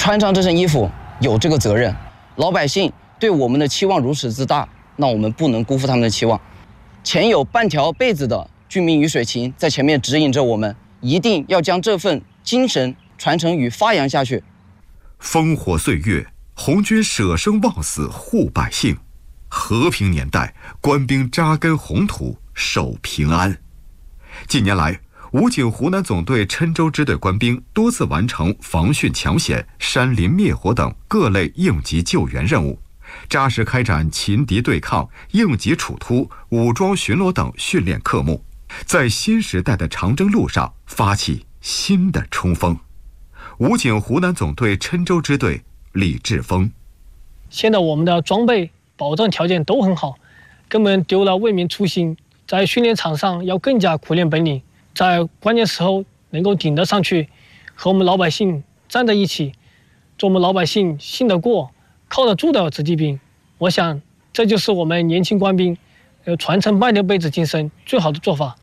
穿上这身衣服有这个责任。老百姓对我们的期望如此之大，那我们不能辜负他们的期望。前有半条被子的军民鱼水情在前面指引着我们，一定要将这份精神传承与发扬下去。 烽火岁月，红军舍生忘死护百姓；和平年代，官兵扎根红土守平安。近年来，武警湖南总队郴州支队官兵多次完成防汛抢险、山林灭火等各类应急救援任务，扎实开展擒敌对抗、应急处突、武装巡逻等训练科目，在新时代的长征路上发起新的冲锋。武警湖南总队郴州支队李志峰： 现在我们的装备保障条件都很好，根本丢了为民初心，在训练场上要更加苦练本领，在关键时候能够顶得上去，和我们老百姓站在一起，做我们老百姓信得过、靠得住的子弟兵。我想，这就是我们年轻官兵传承半条被子精神最好的做法。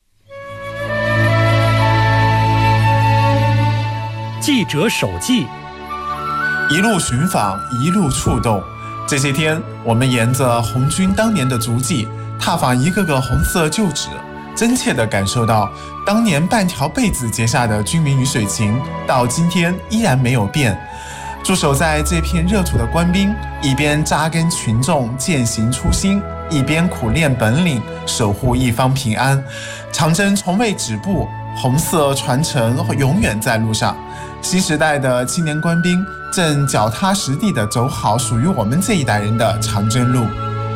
记者手记， 一路寻访，一路触动。这些天，我们沿着红军当年的足迹，踏访一个个红色旧址，真切地感受到当年半条被子结下的军民鱼水情，到今天依然没有变。驻守在这片热土的官兵，一边扎根群众践行初心，一边苦练本领，守护一方平安。长征从未止步，红色传承永远在路上。新时代的青年官兵正脚踏实地地走好属于我们这一代人的长征路。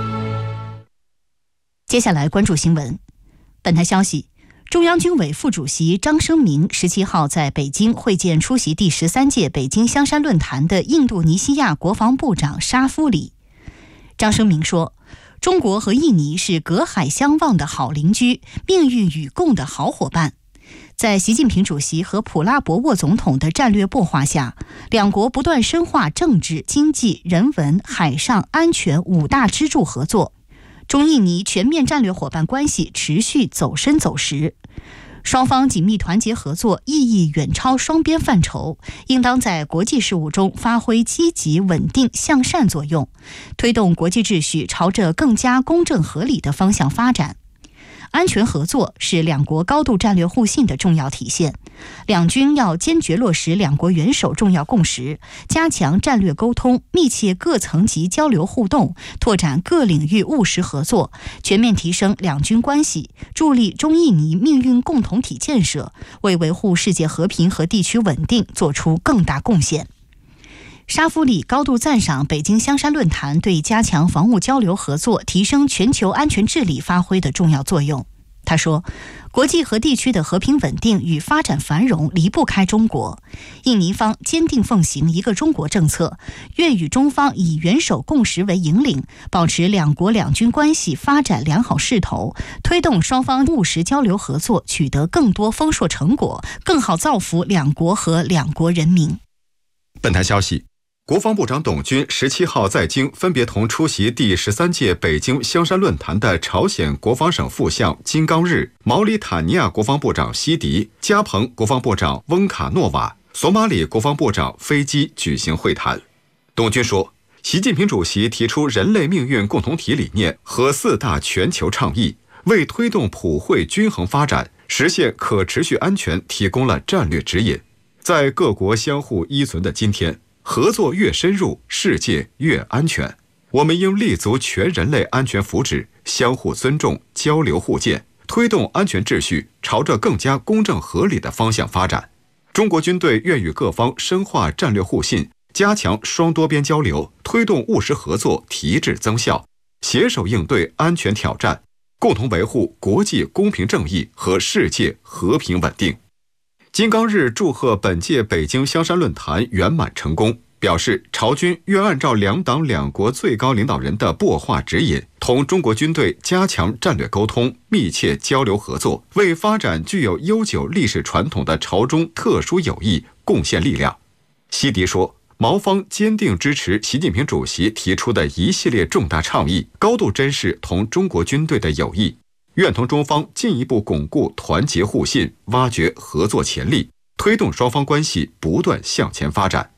接下来关注新闻。本台消息，中央军委副主席张生明17号在北京会见出席第13届北京香山论坛的印度尼西亚国防部长沙夫里。张生明说，中国和印尼是隔海相望的好邻居，命运与共的好伙伴。在习近平主席和普拉博沃总统的战略擘画下，两国不断深化政治、经济、人文、海上安全5大支柱合作，中印尼全面战略伙伴关系持续走深走实。双方紧密团结合作意义远超双边范畴，应当在国际事务中发挥积极、稳定、向善作用，推动国际秩序朝着更加公正合理的方向发展。安全合作是两国高度战略互信的重要体现，两军要坚决落实两国元首重要共识，加强战略沟通，密切各层级交流互动，拓展各领域务实合作，全面提升两军关系，助力中印尼命运共同体建设，为维护世界和平和地区稳定做出更大贡献。沙夫里高度赞赏北京香山论坛对加强防务交流合作、提升全球安全治理发挥的重要作用。他说，国际和地区的和平稳定与发展繁荣离不开中国，印尼方坚定奉行一个中国政策，愿与中方以元首共识为引领，保持两国两军关系发展良好势头，推动双方务实交流合作取得更多丰硕成果，更好造福两国和两国人民。 本台消息，国防部长董军17号在京分别同出席第13届北京香山论坛的朝鲜国防省副相金刚日、毛里塔尼亚国防部长西迪、加蓬国防部长翁卡诺瓦、索马里国防部长飞机举行会谈。董军说，习近平主席提出人类命运共同体理念和4大全球倡议，为推动普惠均衡发展、实现可持续安全提供了战略指引。在各国相互依存的今天，合作越深入，世界越安全。我们应立足全人类安全福祉，相互尊重，交流互鉴，推动安全秩序朝着更加公正合理的方向发展。中国军队愿与各方深化战略互信，加强双多边交流，推动务实合作提质增效，携手应对安全挑战，共同维护国际公平正义和世界和平稳定。金刚日祝贺本届北京香山论坛圆满成功，表示朝军愿按照两党两国最高领导人的擘画指引，同中国军队加强战略沟通，密切交流合作，为发展具有悠久历史传统的朝中特殊友谊贡献力量。西迪说，毛方坚定支持习近平主席提出的一系列重大倡议，高度珍视同中国军队的友谊，愿同中方进一步巩固团结互信，挖掘合作潜力，推动双方关系不断向前发展。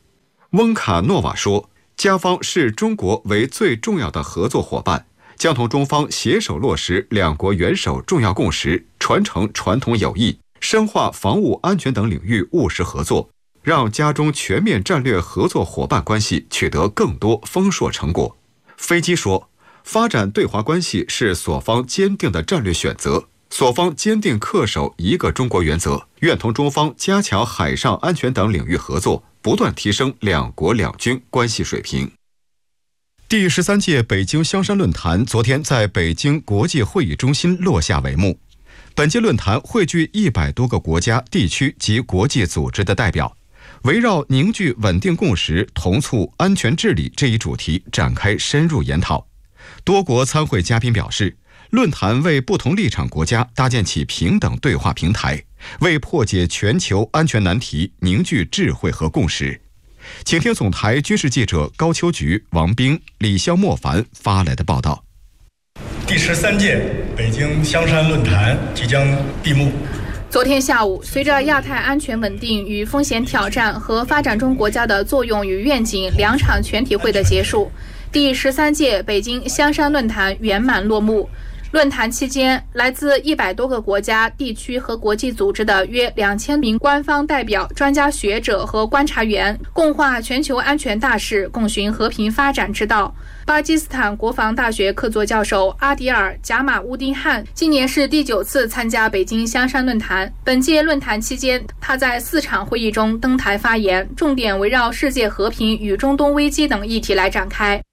翁卡诺瓦说，加方视中国为最重要的合作伙伴，将同中方携手落实两国元首重要共识，传承传统友谊，深化防务安全等领域务实合作，让加中全面战略合作伙伴关系取得更多丰硕成果。飞机说，发展对华关系是所方坚定的战略选择，所方坚定恪守一个中国原则，愿同中方加强海上安全等领域合作，不断提升两国两军关系水平。第13届北京香山论坛昨天在北京国际会议中心落下帷幕。本届论坛汇聚100多个国家、地区及国际组织的代表，围绕凝聚稳定共识、同促安全治理这一主题展开深入研讨。多国参会嘉宾表示，论坛为不同立场国家搭建起平等对话平台，为破解全球安全难题凝聚智慧和共识。请听总台军事记者高秋菊、王冰、李肖莫凡发来的报道。 第13届北京香山论坛即将闭幕。 昨天下午，随着亚太安全稳定与风险挑战和发展中国家的作用与愿景2场全体会的结束，第13届北京香山论坛圆满落幕。论坛期间，来自100多个国家、地区和国际组织的约2000名官方代表、专家学者和观察员，共话全球安全大事，共寻和平发展之道。巴基斯坦国防大学客座教授阿迪尔·贾马乌丁汉今年是第9次参加北京香山论坛。本届论坛期间，他在4场会议中登台发言，重点围绕世界和平与中东危机等议题来展开。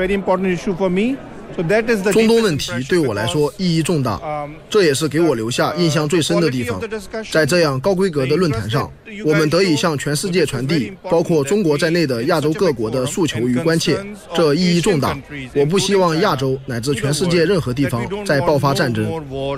中东问题对我来说意义重大，这也是给我留下印象最深的地方。在这样高规格的论坛上，我们得以向全世界传递包括中国在内的亚洲各国的诉求与关切，这意义重大。我不希望亚洲乃至全世界任何地方再爆发战争。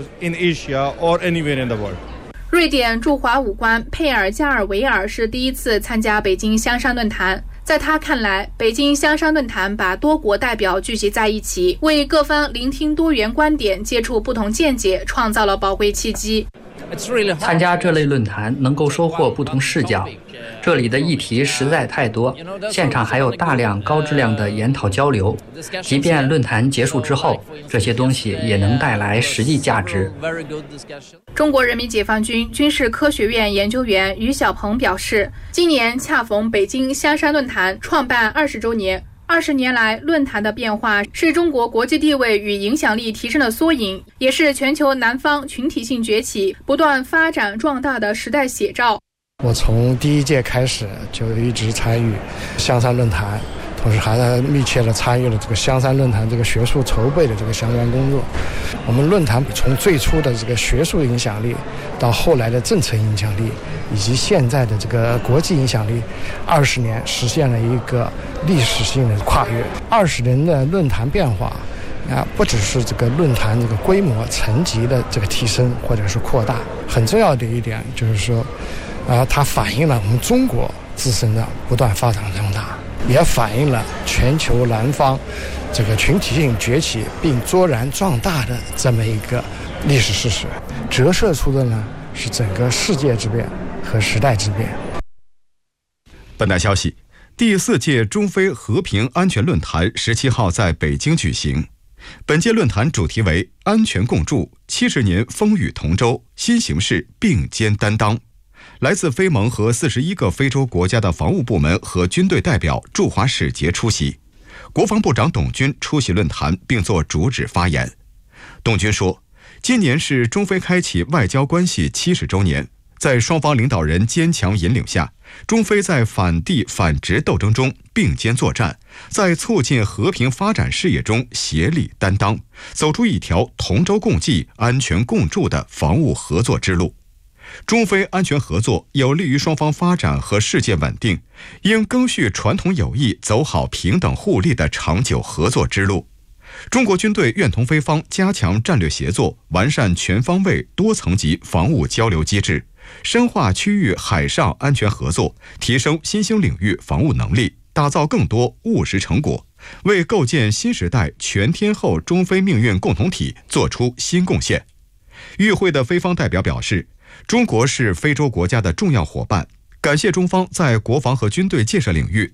瑞典驻华武官佩尔加尔维尔是第1次参加北京香山论坛。在他看来，北京香山论坛把多国代表聚集在一起，为各方聆听多元观点、接触不同见解创造了宝贵契机。 参加这类论坛能够收获不同视角，这里的议题实在太多，现场还有大量高质量的研讨交流。即便论坛结束之后，这些东西也能带来实际价值。 中国人民解放军军事科学院研究员于小鹏表示，今年恰逢北京香山论坛创办20周年。20年来，论坛的变化是中国国际地位与影响力提升的缩影，也是全球南方群体性崛起、不断发展壮大的时代写照。 我从第1届开始就一直参与香山论坛，同时还密切地参与了这个香山论坛这个学术筹备的这个相关工作。我们论坛从最初的这个学术影响力，到后来的政策影响力，以及现在的这个国际影响力，20年实现了一个历史性的跨越。20年的论坛变化不只是这个论坛这个规模层级的这个提升或者是扩大，很重要的一点就是说它反映了我们中国自身的不断发展壮大，也反映了全球南方这个群体性崛起并卓然壮大的这么一个历史事实，折射出的呢是整个世界之变和时代之变。 本台消息，第4届中非和平安全论坛17号在北京举行。本届论坛主题为安全共筑，70年风雨同舟，新形势并肩担当。来自非盟和41个非洲国家的防务部门和军队代表驻华使节出席。国防部长董军出席论坛并作主旨发言。董军说，今年是中非开启外交关系70周年，在双方领导人坚强引领下，中非在反帝反殖斗争中并肩作战，在促进和平发展事业中协力担当，走出一条同舟共济、安全共筑的防务合作之路。中非安全合作有利于双方发展和世界稳定，应赓续传统友谊，走好平等互利的长久合作之路。中国军队愿同非方加强战略协作，完善全方位多层级防务交流机制，深化区域海上安全合作，提升新兴领域防务能力，打造更多务实成果，为构建新时代全天候中非命运共同体作出新贡献。与会的非方代表表示，中国是非洲国家的重要伙伴，感谢中方在国防和军队建设领域